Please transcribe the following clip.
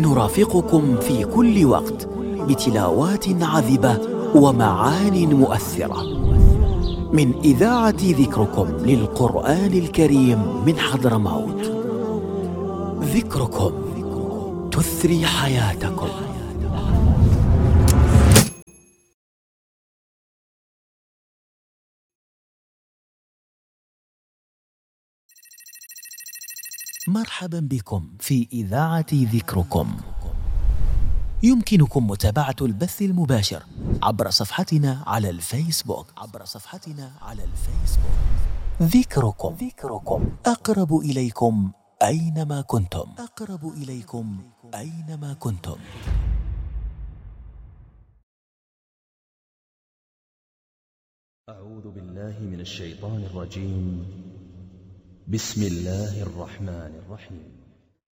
نرافقكم في كل وقت بتلاوات عذبة ومعان مؤثرة من إذاعة ذكركم للقرآن الكريم من حضرموت. ذكركم تثري حياتكم. مرحبا بكم في إذاعة ذكركم. يمكنكم متابعة البث المباشر عبر صفحتنا على الفيسبوك. ذكركم أقرب إليكم أينما كنتم. أعوذ بالله من الشيطان الرجيم. بسم الله الرحمن الرحيم.